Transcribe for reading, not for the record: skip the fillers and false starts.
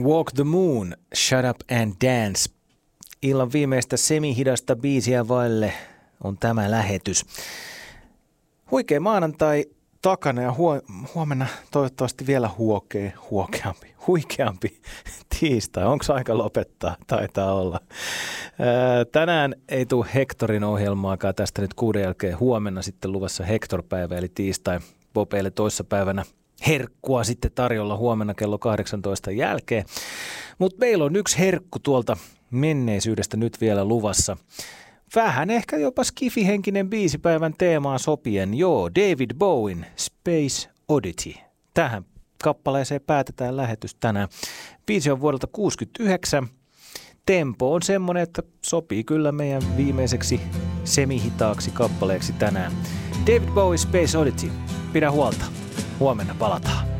Walk the Moon, Shut Up and Dance. Illan viimeistä semihidasta biisiä vaille on tämä lähetys. Huikea maanantai takana ja huomenna toivottavasti vielä huikeampi tiistai. Onko aika lopettaa? Taitaa olla. Tänään ei tule Hectorin ohjelmaakaan tästä nyt 6 jälkeen. Huomenna sitten luvassa Hector-päivä eli tiistai. Bobeille toissapäivänä herkkua sitten tarjolla huomenna kello 18 jälkeen. Mutta meillä on yksi herkku tuolta menneisyydestä nyt vielä luvassa. Vähän ehkä jopa skifihenkinen biisipäivän teemaan sopien. Joo, David Bowen, Space Oddity. Tähän kappaleeseen päätetään lähetys tänään. Biisi on vuodelta 1969. Tempo on semmoinen, että sopii kyllä meidän viimeiseksi semihitaaksi kappaleeksi tänään. David Bowie, Space Oddity. Pidä huolta. Huomenna palataan.